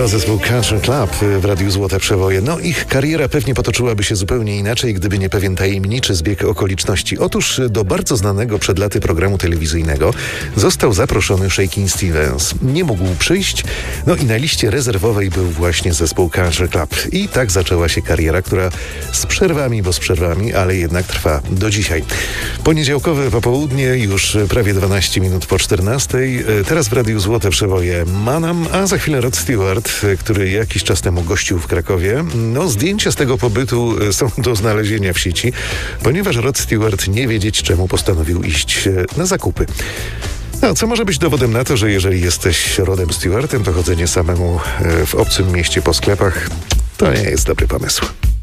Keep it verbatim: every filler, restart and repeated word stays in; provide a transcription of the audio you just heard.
To zespół Country Club w Radiu Złote Przewoje. No, ich kariera pewnie potoczyłaby się zupełnie inaczej, gdyby nie pewien tajemniczy zbieg okoliczności. Otóż do bardzo znanego przed laty programu telewizyjnego został zaproszony Shakin' Stevens. Nie mógł przyjść, no i na liście rezerwowej był właśnie zespół Country Club. I tak zaczęła się kariera, która z przerwami, bo z przerwami, ale jednak trwa do dzisiaj. Poniedziałkowe popołudnie, już prawie dwanaście minut po czternastej. Teraz w Radiu Złote Przewoje Manam, a za chwilę Rod Stewart, który jakiś czas temu gościł w Krakowie. No, zdjęcia z tego pobytu są do znalezienia w sieci, ponieważ Rod Stewart nie wiedzieć czemu postanowił iść na zakupy. No, co może być dowodem na to, że jeżeli jesteś Rodem Stewartem, to chodzenie samemu w obcym mieście po sklepach to nie jest dobry pomysł.